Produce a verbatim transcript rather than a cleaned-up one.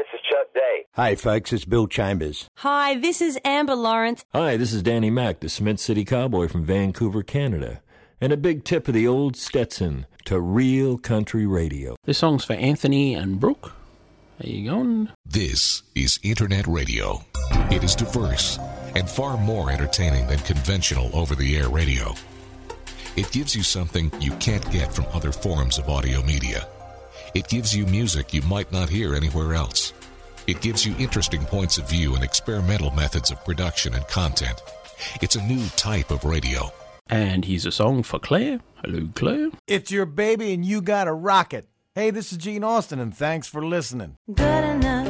this is Chuck Day. Hi, folks, it's Bill Chambers. Hi, this is Amber Lawrence. Hi, this is Danny Mac, the Cement City Cowboy from Vancouver, Canada. And a big tip of the old Stetson to real country radio. This song's for Anthony and Brooke. There you go. This is Internet Radio. It is diverse and far more entertaining than conventional over-the-air radio. It gives you something you can't get from other forms of audio media. It gives you music you might not hear anywhere else. It gives you interesting points of view and experimental methods of production and content. It's a new type of radio. And here's a song for Claire. Hello, Claire. It's your baby and you got a rocket. Hey, this is Gene Austin, and thanks for listening. Good enough.